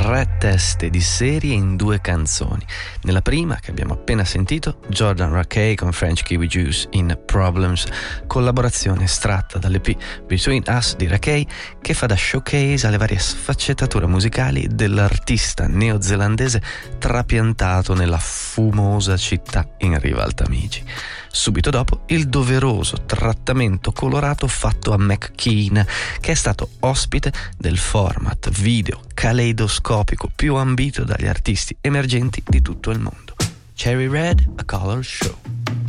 3 teste di serie in 2 canzoni. Nella prima, che abbiamo appena sentito, Jordan Rakei con French Kiwi Juice in Problems, collaborazione estratta dall'EP Between Us di Rakei, che fa da showcase alle varie sfaccettature musicali dell'artista neozelandese trapiantato nella fumosa città in riva al Tamigi. Subito dopo il doveroso trattamento colorato fatto a McKean, che è stato ospite del format video caleidoscopico più ambito dagli artisti emergenti di tutto il mondo. Cherry Red, A Color Show.